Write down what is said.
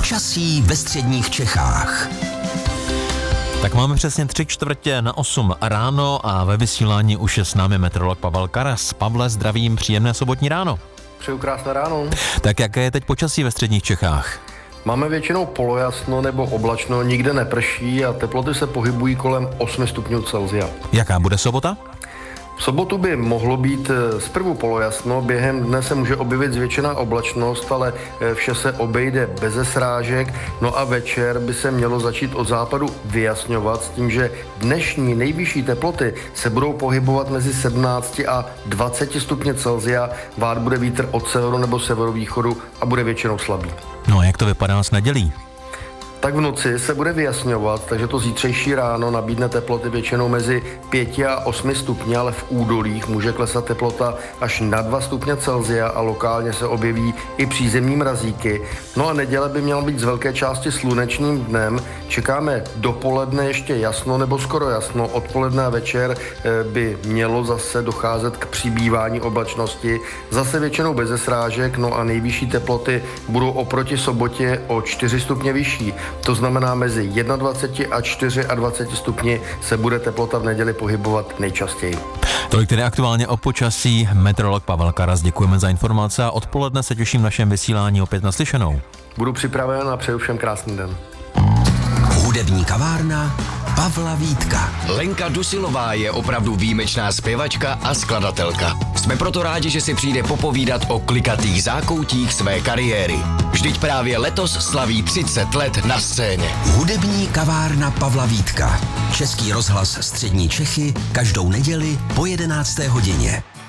Počasí ve středních Čechách. Tak máme přesně 7:45 ráno a ve vysílání už je s námi meteorolog Pavel Karas. Pavle, zdravím, příjemné sobotní ráno. Přeju krásné ráno. Tak jaké je teď počasí ve středních Čechách? Máme většinou polojasno nebo oblačno, nikde neprší a teploty se pohybují kolem 8 stupňů Celsia. Jaká bude sobota? V sobotu by mohlo být zprvu polojasno, během dne se může objevit zvětšená oblačnost, ale vše se obejde beze srážek, no a večer by se mělo začít od západu vyjasňovat s tím, že dnešní nejvyšší teploty se budou pohybovat mezi 17 a 20 stupně Celsia, vát bude vítr od severu nebo severovýchodu a bude většinou slabý. No a jak to vypadá s nedělí? Tak v noci se bude vyjasňovat, takže to zítřejší ráno nabídne teploty většinou mezi 5 a 8 stupni, ale v údolích může klesat teplota až na 2 stupně Celsia a lokálně se objeví i přízemní mrazíky. No a neděle by měla být z velké části slunečným dnem. Čekáme dopoledne ještě jasno nebo skoro jasno, odpoledne a večer by mělo zase docházet k přibývání oblačnosti. Zase většinou beze srážek, no a nejvyšší teploty budou oproti sobotě o 4 stupně vyšší. To znamená, mezi 21 a 24 stupni se bude teplota v neděli pohybovat nejčastěji. Tolik tedy aktuálně o počasí. Meteorolog Pavel Karas, děkujeme za informace a odpoledne se těším v našem vysílání opět naslyšenou. Budu připraven a přeju všem krásný den. Hudební kavárna Pavla Vítka. Lenka Dusilová je opravdu výjimečná zpěvačka a skladatelka. Jsme proto rádi, že si přijde popovídat o klikatých zákoutích své kariéry. Vždyť právě letos slaví 30 let na scéně. Hudební kavárna Pavla Vítka. Český rozhlas Střední Čechy každou neděli po 11. hodině.